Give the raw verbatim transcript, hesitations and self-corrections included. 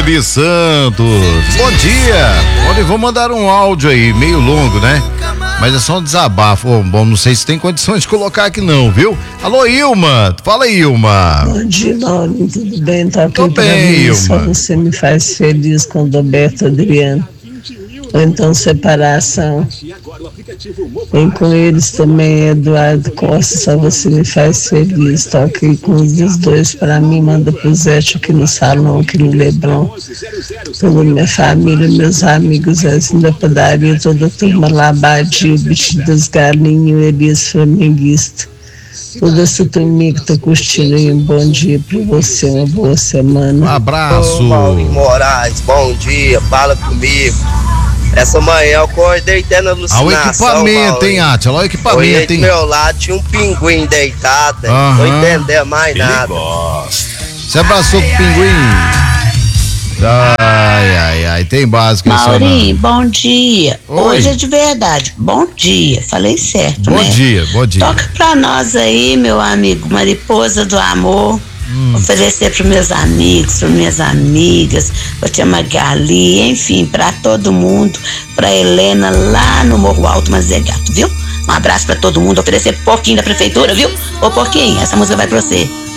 Roseli Santos. Bom dia. Olha, vou mandar um áudio aí, meio longo, né? Mas é só um desabafo. Oh, bom, não sei se tem condições de colocar aqui não, viu? Alô, Ilma. Fala aí, Ilma. Bom dia, Laurinho. Tudo bem? Tá aqui Tô bem, Ilma. Só você me faz feliz com o Roberto Adriano. Ou então separação. Vem com eles também, Eduardo Costa. Só você me faz feliz. Tô aqui com os dois pra mim. Manda pro Zete aqui no salão, aqui no Leblon. Toda minha família, meus amigos, assim da padaria, toda a turma lá, Badia, o bicho das galinhas, o Elias Flamenguista. Toda essa turminha que tá curtindo aí, um bom dia pra você, uma boa semana. Um abraço. Ô, Paulinho Moraes, bom dia, fala comigo. Essa manhã eu acordei tendo alucinação. Olha o equipamento, hein, Átila? Olha o equipamento, Olhei hein? do meu lado, tinha um pinguim deitado, Aham. não tô entendendo mais nada. Você abraçou o pinguim? Ai, ai, ai, tem básico isso. Maurinho, bom dia. Oi. Hoje é de verdade. Bom dia, falei certo, Bom né? dia, bom dia. Toca pra nós aí, meu amigo, Mariposa do Amor. Hum. Oferecer pros meus amigos, pras minhas amigas, pra tia Magali, enfim, pra todo mundo, pra Helena lá no Morro Alto Mazegato, viu? Um abraço pra todo mundo, oferecer pouquinho da prefeitura, viu? Ô, pouquinho, essa música vai pra você.